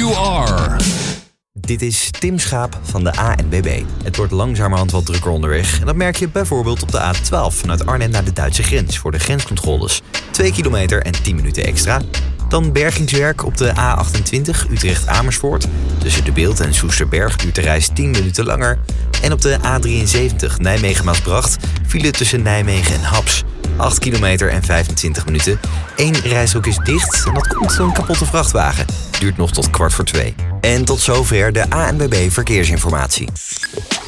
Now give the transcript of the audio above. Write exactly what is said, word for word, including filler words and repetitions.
you are. Dit is Tim Schaap van de A N W B. Het wordt langzamerhand wat drukker onderweg. En dat merk je bijvoorbeeld op de A twaalf vanuit Arnhem naar de Duitse grens voor de grenscontroles. twee kilometer en tien minuten extra. Dan bergingswerk op de A achtentwintig Utrecht-Amersfoort. Tussen De Bilt en Soesterberg duurt de reis tien minuten langer. En op de A drieënzeventig Nijmegen-Maasbracht file tussen Nijmegen en Haps. acht kilometer en vijfentwintig minuten. Eén reishoek is dicht en dat komt door een kapotte vrachtwagen. Duurt nog tot kwart voor twee. En tot zover de A N W B Verkeersinformatie.